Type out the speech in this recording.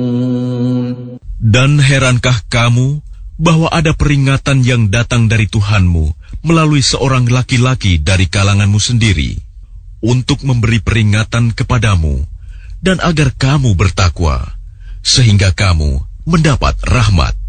Dan herankah kamu bahwa ada peringatan yang datang dari Tuhanmu melalui seorang laki-laki dari kalanganmu sendiri untuk memberi peringatan kepadamu dan agar kamu bertakwa sehingga kamu mendapat rahmat.